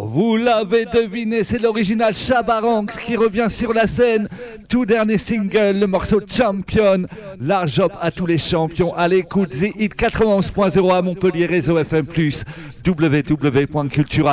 Vous l'avez deviné, c'est l'original Chabarangs qui revient sur la scène. Tout dernier single, le morceau Champion. Large job à tous les champions. À l'écoute, The Hit 91.0 à Montpellier, Réseau FM+, www.cultura.